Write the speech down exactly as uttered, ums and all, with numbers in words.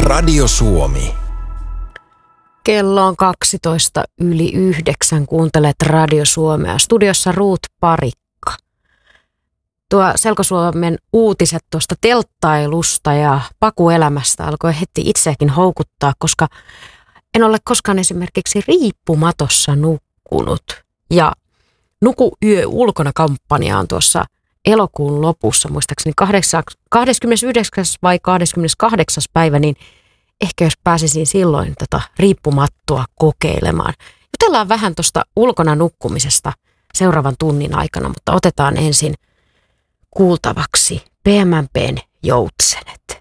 Radio Suomi. Kello on kaksitoista yli yhdeksän. Kuuntelet Radio Suomea. Studiossa Ruut Parikka. Tuo Selkosuomen uutiset tuosta telttailusta ja pakuelämästä alkoi heti itseäkin houkuttaa, koska en ole koskaan esimerkiksi riippumatossa nukkunut. Ja Nuku yö ulkona -kampanja on tuossa elokuun lopussa, muistaakseni kahdeskymmenesyhdeksäs vai kahdeskymmeneskahdeksas päivä, niin ehkä jos pääsisin silloin tota riippumattoa kokeilemaan. Jutellaan vähän tuosta ulkona nukkumisesta seuraavan tunnin aikana, mutta otetaan ensin kuultavaksi P M P:n Joutsenet.